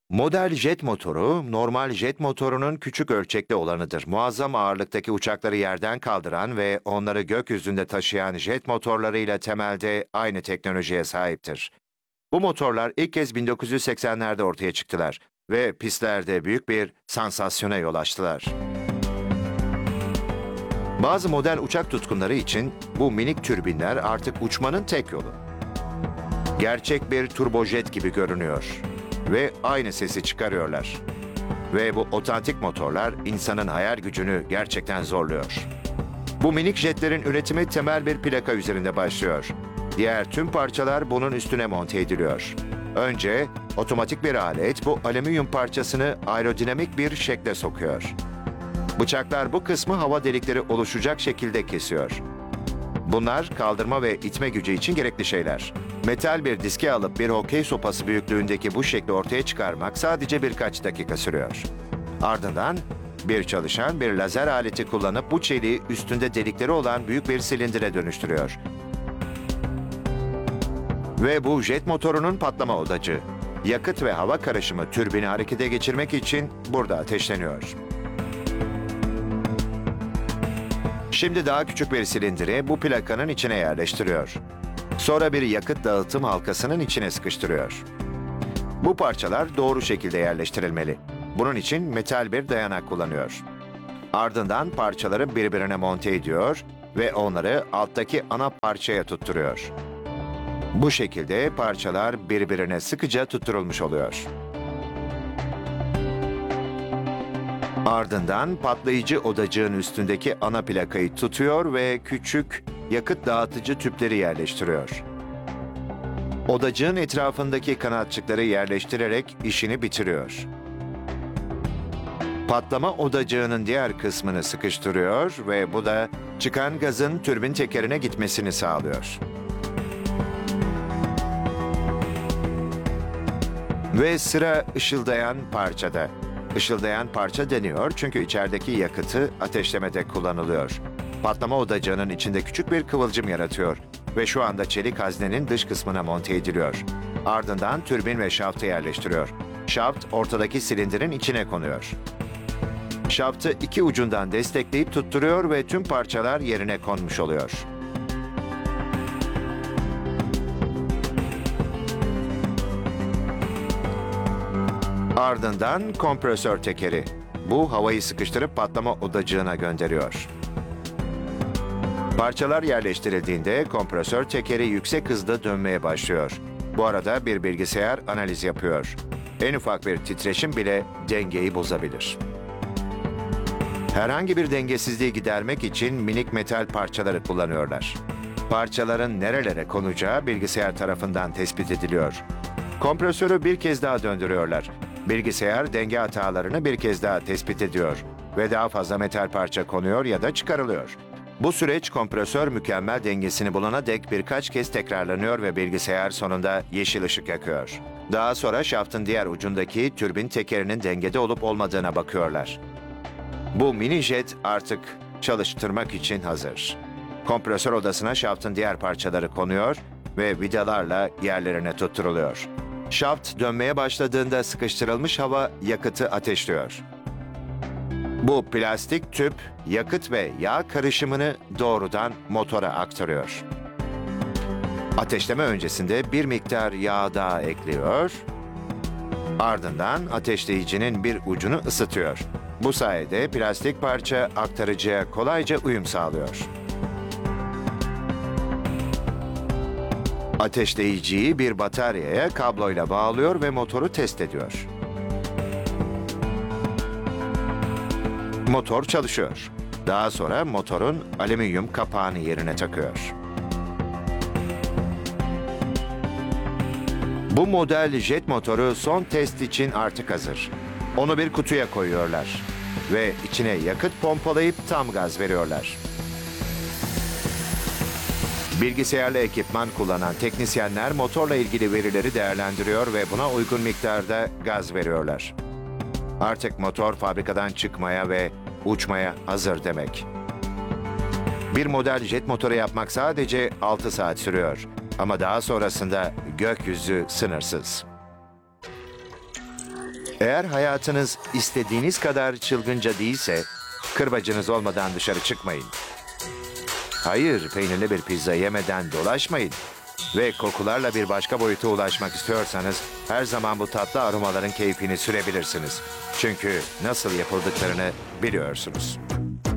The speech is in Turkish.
Model jet motoru, normal jet motorunun küçük ölçekli olanıdır. Muazzam ağırlıktaki uçakları yerden kaldıran ve onları gökyüzünde taşıyan jet motorlarıyla temelde aynı teknolojiye sahiptir. Bu motorlar ilk kez 1980'lerde ortaya çıktılar ve pistlerde büyük bir sansasyona yol açtılar. Bazı model uçak tutkunları için bu minik türbinler artık uçmanın tek yolu. Gerçek bir turbojet gibi görünüyor ve aynı sesi çıkarıyorlar. Ve bu otantik motorlar insanın hayal gücünü gerçekten zorluyor. Bu minik jetlerin üretimi temel bir plaka üzerinde başlıyor. Diğer tüm parçalar bunun üstüne monte ediliyor. Önce otomatik bir alet bu alüminyum parçasını aerodinamik bir şekle sokuyor. Bıçaklar bu kısmı hava delikleri oluşacak şekilde kesiyor. Bunlar kaldırma ve itme gücü için gerekli şeyler. Metal bir diske alıp bir hokey sopası büyüklüğündeki bu şekli ortaya çıkarmak sadece birkaç dakika sürüyor. Ardından bir çalışan bir lazer aleti kullanıp bu çeliği üstünde delikleri olan büyük bir silindire dönüştürüyor. Ve bu jet motorunun patlama odacı. Yakıt ve hava karışımı türbini harekete geçirmek için burada ateşleniyor. Şimdi daha küçük bir silindiri bu plakanın içine yerleştiriyor. Sonra bir yakıt dağıtım halkasının içine sıkıştırıyor. Bu parçalar doğru şekilde yerleştirilmeli. Bunun için metal bir dayanak kullanıyor. Ardından parçaları birbirine monte ediyor ve onları alttaki ana parçaya tutturuyor. Bu şekilde parçalar birbirine sıkıca tutturulmuş oluyor. Ardından patlayıcı odacığın üstündeki ana plakayı tutuyor ve küçük yakıt dağıtıcı tüpleri yerleştiriyor. Odacığın etrafındaki kanatçıkları yerleştirerek işini bitiriyor. Patlama odacığının diğer kısmını sıkıştırıyor ve bu da çıkan gazın türbin tekerine gitmesini sağlıyor. Ve sıra ışıldayan parçada. Işıldayan parça deniyor çünkü içerideki yakıtı ateşlemede kullanılıyor. Patlama odacığının içinde küçük bir kıvılcım yaratıyor ve şu anda çelik haznenin dış kısmına monte ediliyor. Ardından türbin ve şaftı yerleştiriyor. Şaft ortadaki silindirin içine konuyor. Şaftı iki ucundan destekleyip tutturuyor ve tüm parçalar yerine konmuş oluyor. Ardından kompresör tekeri. Bu havayı sıkıştırıp patlama odacığına gönderiyor. Parçalar yerleştirildiğinde kompresör tekeri yüksek hızda dönmeye başlıyor. Bu arada bir bilgisayar analiz yapıyor. En ufak bir titreşim bile dengeyi bozabilir. Herhangi bir dengesizliği gidermek için minik metal parçaları kullanıyorlar. Parçaların nerelere konacağı bilgisayar tarafından tespit ediliyor. Kompresörü bir kez daha döndürüyorlar. Bilgisayar denge hatalarını bir kez daha tespit ediyor ve daha fazla metal parça konuyor ya da çıkarılıyor. Bu süreç kompresör mükemmel dengesini bulana dek birkaç kez tekrarlanıyor ve bilgisayar sonunda yeşil ışık yakıyor. Daha sonra şaftın diğer ucundaki türbin tekerinin dengede olup olmadığına bakıyorlar. Bu mini jet artık çalıştırmak için hazır. Kompresör odasına şaftın diğer parçaları konuyor ve vidalarla yerlerine tutturuluyor. Şaft dönmeye başladığında sıkıştırılmış hava yakıtı ateşliyor. Bu plastik tüp yakıt ve yağ karışımını doğrudan motora aktarıyor. Ateşleme öncesinde bir miktar yağ daha ekliyor. Ardından ateşleyicinin bir ucunu ısıtıyor. Bu sayede plastik parça aktarıcıya kolayca uyum sağlıyor. Ateşleyiciyi bir bataryaya kabloyla bağlıyor ve motoru test ediyor. Motor çalışıyor. Daha sonra motorun alüminyum kapağını yerine takıyor. Bu model jet motoru son test için artık hazır. Onu bir kutuya koyuyorlar ve içine yakıt pompalayıp tam gaz veriyorlar. Bilgisayarlı ekipman kullanan teknisyenler motorla ilgili verileri değerlendiriyor ve buna uygun miktarda gaz veriyorlar. Artık motor fabrikadan çıkmaya ve uçmaya hazır demek. Bir model jet motoru yapmak sadece 6 saat sürüyor. Ama daha sonrasında gökyüzü sınırsız. Eğer hayatınız istediğiniz kadar çılgınca değilse, kırbacınız olmadan dışarı çıkmayın. Hayır, peynirli bir pizza yemeden dolaşmayın. Ve kokularla bir başka boyuta ulaşmak istiyorsanız, her zaman bu tatlı aromaların keyfini sürebilirsiniz. Çünkü nasıl yapıldıklarını biliyorsunuz.